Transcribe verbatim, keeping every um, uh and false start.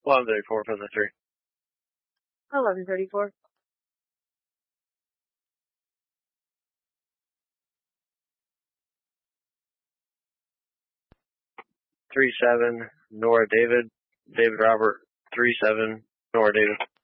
eleven thirty-four from the three. eleven thirty-four. three seven, Nora David, David Robert, three seven, Nora David.